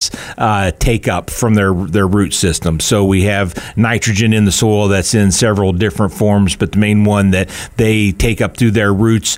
plants take up from their root system. So we have nitrogen in the soil that's in several different forms, but the main one that they take up through their roots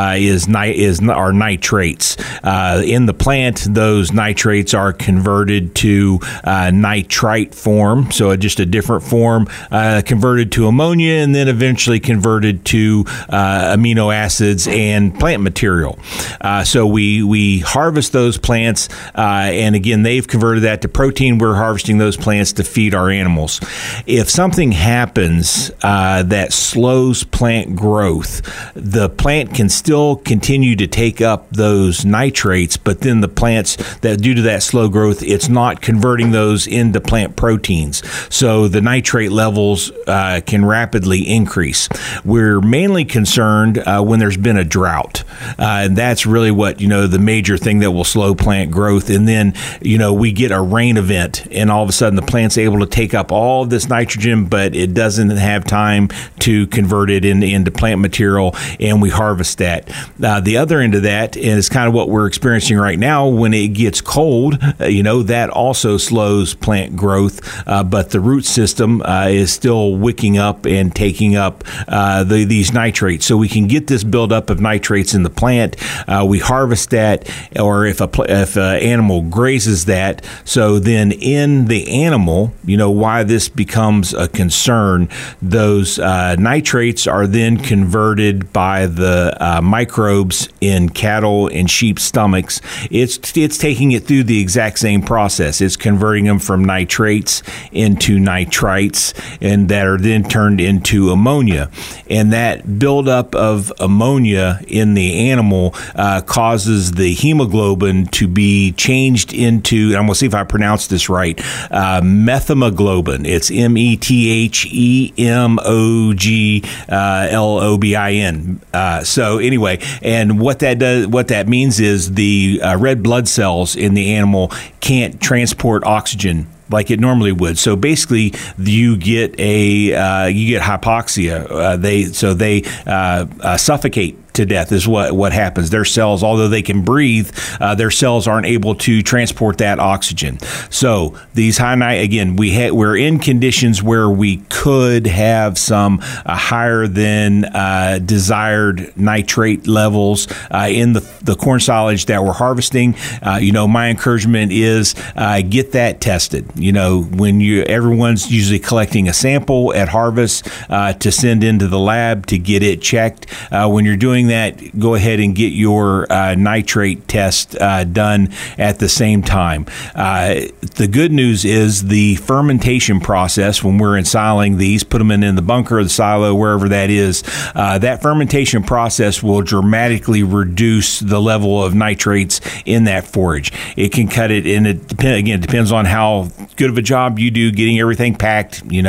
are nitrates. In the plant, those nitrates are converted to nitrite form, so just a different form, converted to ammonia, and then eventually converted to amino acids and plant material. So we harvest those plants, and again, they've converted that to protein. We're harvesting those plants to feed our animals. If something happens that slows plant growth, the plant can still continue to take up those nitrates, but then the plants, that due to that slow growth, it's not converting those into plant proteins. So the nitrate levels can rapidly increase. We're mainly concerned when there's been a drought. And that's really what, the major thing that will slow plant growth. And then, we get a rain event, and all of a sudden the plant's able to take up all this nitrogen, but it doesn't have time to convert it into plant material, and we harvest that. The other end of that is kind of what we're experiencing right now. When it gets cold, that also slows plant growth, but the root system is still wicking up and taking up these nitrates. So we can get this buildup of nitrates in the plant. We harvest that, or if an animal grazes that. So then in the animal, why this becomes a concern, those nitrates are then converted by the microbes in cattle and sheep's stomachs. It's taking it through the exact same process. It's converting them from nitrates into nitrites, and that are then turned into ammonia. And that buildup of ammonia in the animal causes the hemoglobin to be changed into, I'm going to see if I pronounce this right, methemoglobin. It's methemoglobin. So anyway, and what that means is the red blood cells in the animal can't transport oxygen like it normally would. So basically, you get hypoxia. They suffocate to death is what happens. Their cells, although they can breathe, their cells aren't able to transport that oxygen. So these we're in conditions where we could have some higher than desired nitrate levels in the corn silage that we're harvesting. My encouragement is get that tested. When everyone's usually collecting a sample at harvest to send into the lab to get it checked. When you're doing that, go ahead and get your nitrate test done at the same time. The good news is the fermentation process, when we're ensiling these, put them in the bunker or the silo, wherever that is, that fermentation process will dramatically reduce the level of nitrates in that forage. It can cut it, and it depends on how good of a job you do getting everything packed. The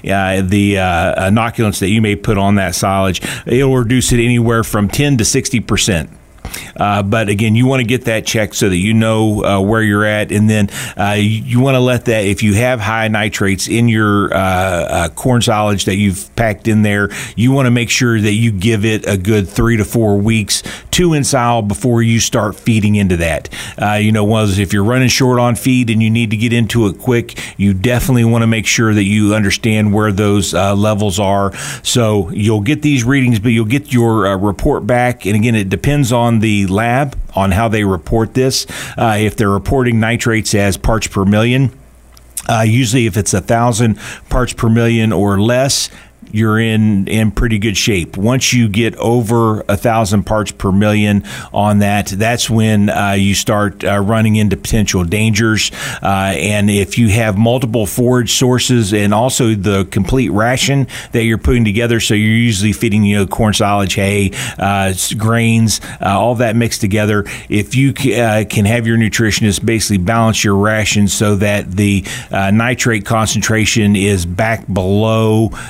inoculants that you may put on that silage, it'll reduce it anywhere from 10 to 60%. But again, you want to get that checked so that you know where you're at, and then you want to let that, if you have high nitrates in your corn silage that you've packed in there, you want to make sure that you give it a good 3 to 4 weeks to ensile before you start feeding into that. If you're running short on feed and you need to get into it quick, you definitely want to make sure that you understand where those levels are. So you'll get these readings, but you'll get your report back. And again, it depends on the lab on how they report this. If they're reporting nitrates as parts per million, usually if it's 1,000 parts per million or less, you're in pretty good shape. Once you get over 1,000 parts per million on that, that's when you start running into potential dangers. And if you have multiple forage sources and also the complete ration that you're putting together, so you're usually feeding corn silage, hay, grains, all that mixed together. If you can have your nutritionist basically balance your ration so that the nitrate concentration is back below or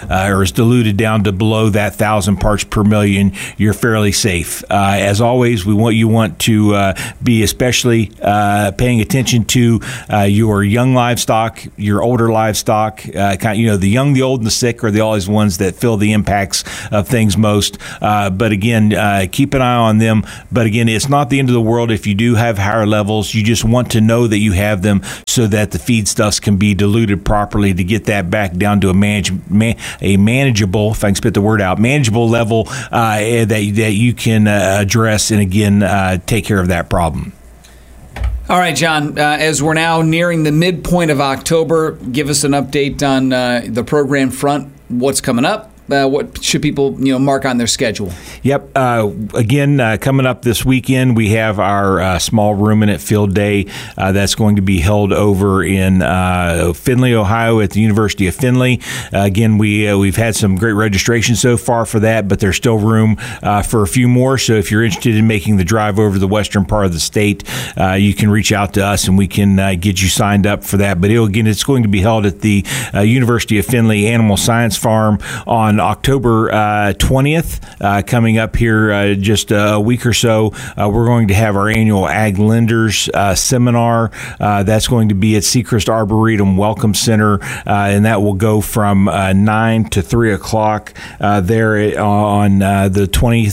is diluted down to below that 1,000 parts per million, you're fairly safe. As always, you want to be especially paying attention to your young livestock, your older livestock. The young, the old, and the sick are always ones that feel the impacts of things most. But again, keep an eye on them. But again, it's not the end of the world if you do have higher levels. You just want to know that you have them so that the feedstuffs can be diluted properly to get that back down to a manageable, if I can spit the word out, manageable level that you can address and again take care of that problem. All right, John, as we're now nearing the midpoint of October, give us an update on the program front, what's coming up. What should people mark on their schedule? Yep. Again, coming up this weekend, we have our small ruminant field day that's going to be held over in Findlay, Ohio, at the University of Findlay. Again, we've had some great registration so far for that, but there's still room for a few more. So if you're interested in making the drive over the western part of the state, you can reach out to us and we can get you signed up for that. But it's going to be held at the University of Findlay Animal Science Farm on October 20th, coming up here just a week or so. We're going to have our annual Ag Lenders seminar. That's going to be at Seacrest Arboretum Welcome Center, and that will go from 9 to 3 o'clock there on the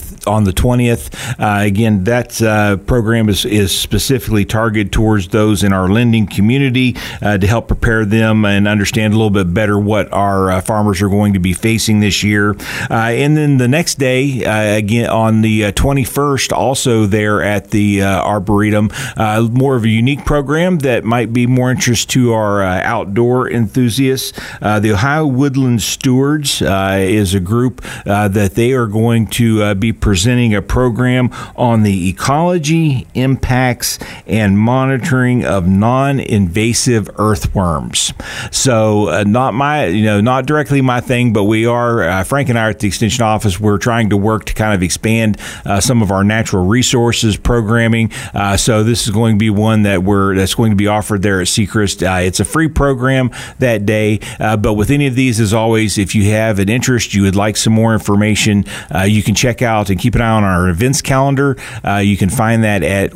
20th. Again, that program is specifically targeted towards those in our lending community to help prepare them and understand a little bit better what our farmers are going to be facing this year. And then the next day, again on the 21st, also there at the Arboretum, more of a unique program that might be more interest to our outdoor enthusiasts. The Ohio Woodland Stewards is a group that they are going to be presenting a program on the ecology, impacts, and monitoring of non-invasive earthworms. So not directly my thing, but we are, Frank and I are at the Extension Office, we're trying to work to kind of expand some of our natural resources programming. So this is going to be one that's going to be offered there at Seacrest. It's a free program that day, but with any of these, as always, if you have an interest, you would like some more information, you can check out and keep an eye on our events calendar. You can find that at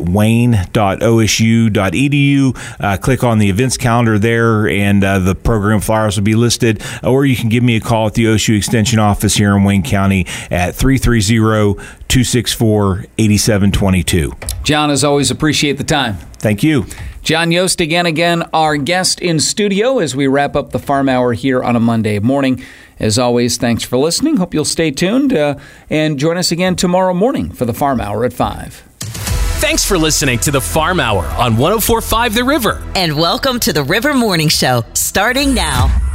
wayne.osu.edu. Click on the events calendar there, and the program flyers will be listed, or you can give me a call at the OSU Extension Office here in Wayne County at 330-264-8722. John, as always, appreciate the time. Thank you. John Yost again, our guest in studio as we wrap up the Farm Hour here on a Monday morning. As always, thanks for listening. Hope you'll stay tuned and join us again tomorrow morning for the Farm Hour at 5. Thanks for listening to the Farm Hour on 104.5 The River. And welcome to the River Morning Show, starting now.